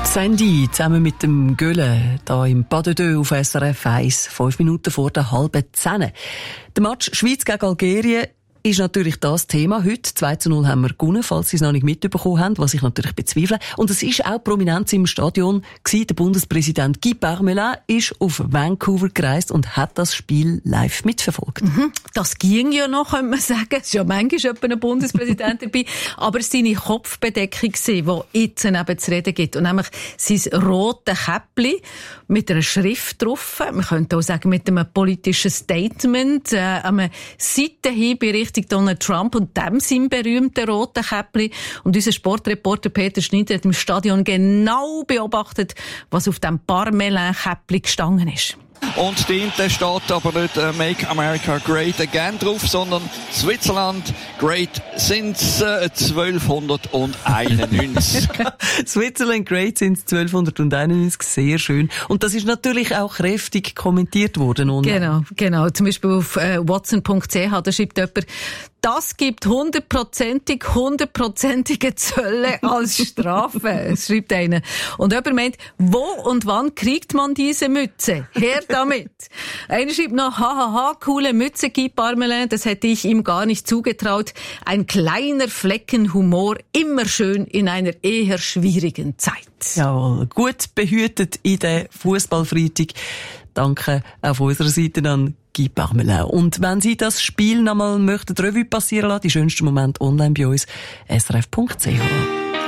Sandy zusammen mit dem Gölle hier im Pas de Deux auf SRF 1, 5 Minuten vor der 9:30. Der Match Schweiz gegen Algerien ist natürlich das Thema heute. 2:0 haben wir gewonnen, falls Sie es noch nicht mitbekommen haben, was ich natürlich bezweifle. Und es ist auch Prominenz im Stadion gewesen. Der Bundespräsident Guy Parmelin ist auf Vancouver gereist und hat das Spiel live mitverfolgt. Das ging ja noch, könnte man sagen. Es ist ja manchmal ein Bundespräsident dabei. Aber es war seine Kopfbedeckung, die jetzt eben zu reden gibt. Und nämlich sein rotes Käppli mit einer Schrift drauf. Man könnte auch sagen, mit einem politischen Statement, einem Seitenhieb in Richtung Donald Trump und dem sein berühmten roten Käppli. Und unser Sportreporter Peter Schneider hat im Stadion genau beobachtet, was auf dem Parmelin-Käppli gestanden ist. Und dahinter steht aber nicht Make America Great Again drauf, sondern Switzerland Great since 1291. Switzerland Great since 1291, sehr schön. Und das ist natürlich auch kräftig kommentiert worden. Genau. Zum Beispiel auf watson.ch, da schreibt jemand, das gibt 100%ige Zölle als Strafe. Es schreibt einer. Und jemand meint, wo und wann kriegt man diese Mütze? Her damit. Einer schreibt noch, hahaha, coole Mütze, Guy Parmelin, das hätte ich ihm gar nicht zugetraut. Ein kleiner Flecken Humor, immer schön in einer eher schwierigen Zeit. Jawohl, gut behütet in den Fußballfreitag. Danke auf unserer Seite an Guy Parmelin. Und wenn Sie das Spiel nochmal möchten, Revue passieren lassen, die schönsten Momente online bei uns, srf.ch.